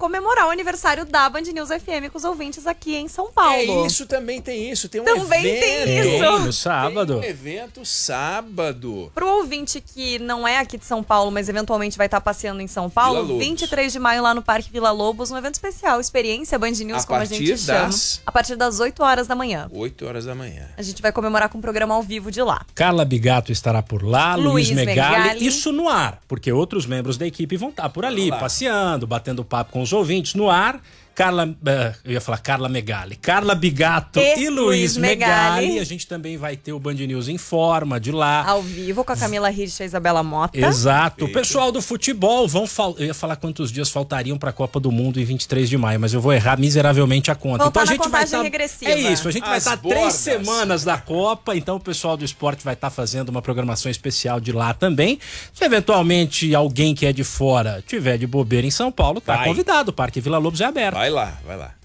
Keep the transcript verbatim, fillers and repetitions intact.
comemorar o aniversário da Band News F M com os ouvintes aqui em São Paulo. É isso, também tem isso. Tem um Também evento. tem isso. Tem, no sábado. Tem um evento sábado. Pro ouvinte que não é aqui de São Paulo, mas eventualmente vai estar passeando em São Paulo, Vila vinte e três de maio lá no Parque Vila Lobos, um evento especial, experiência Band News, A como a partir gente chama. das- A partir das oito horas da manhã. oito horas da manhã. A gente vai comemorar com um programa ao vivo de lá. Carla Bigato estará por lá, Luiz, Luiz Megali, Megali. isso no ar, porque outros membros da equipe vão estar por ali, Lá. passeando, batendo papo com os ouvintes no ar. Carla, uh, eu ia falar Carla Megali, Carla Bigato E e, Luiz Luiz Megali. Megali. A gente também vai ter o Band News em forma de lá. Ao vivo com a Camila Rich e a Isabela Mota. Exato. O Perfeito. pessoal do futebol vão fal... Eu ia falar quantos dias faltariam para a Copa do Mundo em vinte e três de maio, mas eu vou errar miseravelmente a conta. Voltar então a na gente vai contagem tá... regressiva. É isso, a gente vai As estar bordas. três semanas da Copa, então o pessoal do esporte vai estar fazendo uma programação especial de lá também. Se eventualmente alguém que é de fora tiver de bobeira em São Paulo, tá Vai. convidado. O Parque Vila Lobos é aberto. Vai lá, vai lá.